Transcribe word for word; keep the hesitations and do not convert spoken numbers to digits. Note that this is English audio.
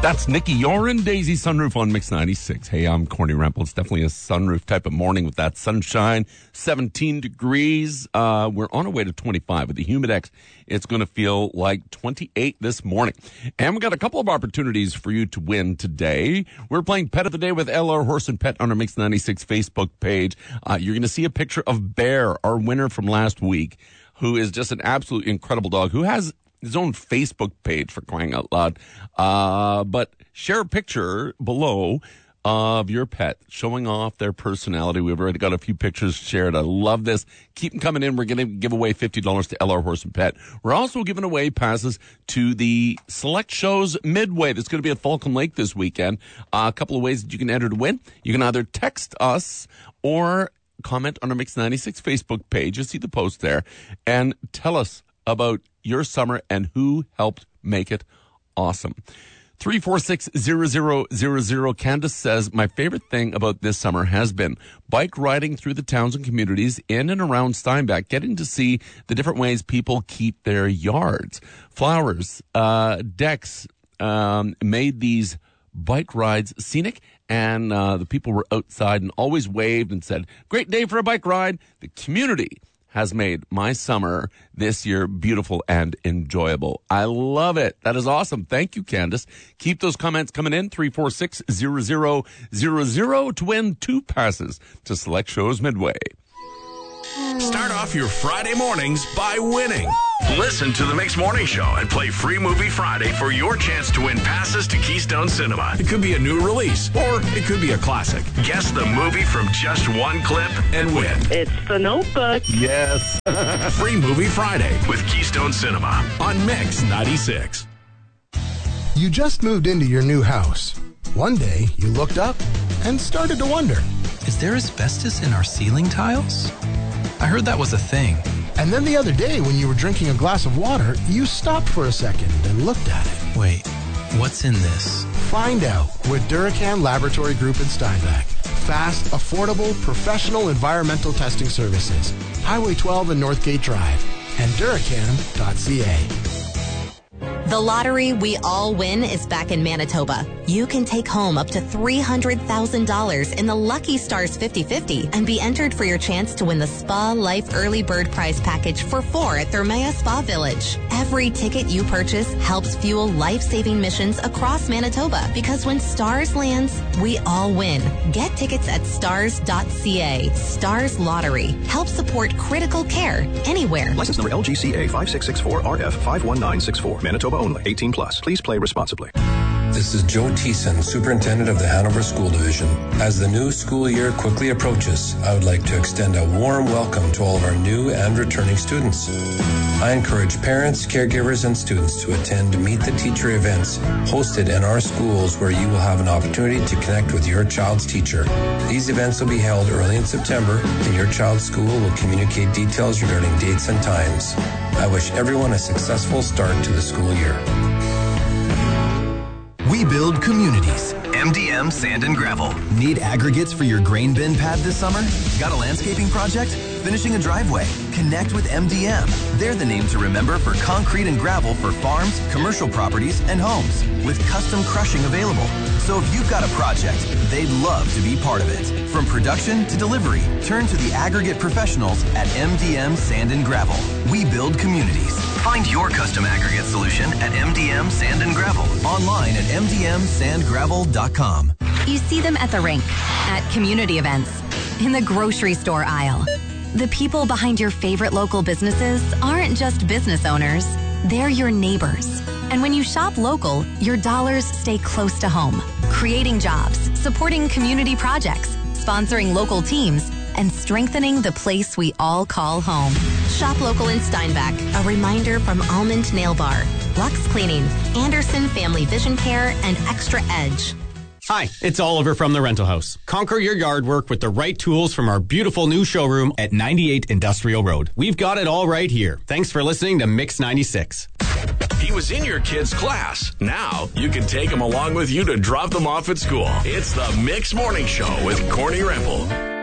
That's Nikki Yoren, Daisy Sunroof on Mix ninety-six. Hey, I'm Corny Rempel. It's definitely a sunroof type of morning with that sunshine. seventeen degrees. Uh, we're on our way to twenty-five. With the Humidex, it's going to feel like twenty-eight this morning. And we've got a couple of opportunities for you to win today. We're playing Pet of the Day with L R Horse and Pet on our Mix ninety-six Facebook page. Uh, you're going to see a picture of Bear, our winner from last week, who is just an absolutely incredible dog, who has his own Facebook page, for crying out loud. Uh, but share a picture below of your pet showing off their personality. We've already got a few pictures shared. I love this. Keep them coming in. We're going to give away fifty dollars to L R Horse and Pet. We're also giving away passes to the Select Shows Midway that's going to be at Falcon Lake this weekend. Uh, a couple of ways that you can enter to win. You can either text us or comment on our Mix ninety-six Facebook page. You'll see the post there. And tell us about your summer and who helped make it awesome. three four six, zero zero zero zero. Candace says, my favorite thing about this summer has been bike riding through the towns and communities in and around Steinbach, getting to see the different ways people keep their yards. Flowers, uh, decks, um, made these bike rides scenic, and uh, the people were outside and always waved and said, great day for a bike ride. The community has made my summer this year beautiful and enjoyable. I love it. That is awesome. Thank you, Candace. Keep those comments coming in. three four six, zero zero zero zero to win two passes to Select Shows Midway. Start off your Friday mornings by winning. Listen to the Mix Morning Show and play Free Movie Friday for your chance to win passes to Keystone Cinema. It could be a new release, or it could be a classic. Guess the movie from just one clip and win. It's The Notebook. Yes. Free Movie Friday with Keystone Cinema on Mix ninety-six. You just moved into your new house. One day, you looked up and started to wonder, is there asbestos in our ceiling tiles? I heard that was a thing. And then the other day, when you were drinking a glass of water, you stopped for a second and looked at it. Wait, what's in this? Find out with Duracan Laboratory Group in Steinbach. Fast, affordable, professional environmental testing services. Highway twelve and Northgate Drive. And Duracan dot c a. The lottery we all win is back in Manitoba. You can take home up to three hundred thousand dollars in the Lucky Stars fifty fifty and be entered for your chance to win the Spa Life Early Bird Prize Package for four at Thermea Spa Village. Every ticket you purchase helps fuel life-saving missions across Manitoba, because when Stars lands, we all win. Get tickets at stars dot c a. Stars Lottery. Help support critical care anywhere. License number L G C A five six six four R F five one nine six four. Manitoba only. eighteen plus. Please play responsibly. This is Joe Thiessen, Superintendent of the Hanover School Division. As the new school year quickly approaches, I would like to extend a warm welcome to all of our new and returning students. I encourage parents, caregivers, and students to attend Meet the Teacher events hosted in our schools, where you will have an opportunity to connect with your child's teacher. These events will be held early in September, and your child's school will communicate details regarding dates and times. I wish everyone a successful start to the school year. We build communities. M D M Sand and Gravel. Need aggregates for your grain bin pad this summer? Got a landscaping project? Finishing a driveway? Connect with M D M. They're the name to remember for concrete and gravel for farms, commercial properties, and homes, with custom crushing available. So if you've got a project, they'd love to be part of it. From production to delivery, turn to the aggregate professionals at M D M Sand and Gravel. We build communities. Find your custom aggregate solution at M D M Sand and Gravel. Online at m d m sand gravel dot com. You see them at the rink, at community events, in the grocery store aisle. The people behind your favorite local businesses aren't just business owners. They're your neighbors. And when you shop local, your dollars stay close to home, creating jobs, supporting community projects, sponsoring local teams, and strengthening the place we all call home. Shop local in Steinbach. A reminder from Almond Nail Bar, Lux Cleaning, Anderson Family Vision Care, and Extra Edge. Hi, it's Oliver from The Rental House. Conquer your yard work with the right tools from our beautiful new showroom at ninety-eight Industrial Road. We've got it all right here. Thanks for listening to Mix ninety-six. He was in your kid's class. Now you can take him along with you to drop them off at school. It's the Mix Morning Show with Corny Rempel.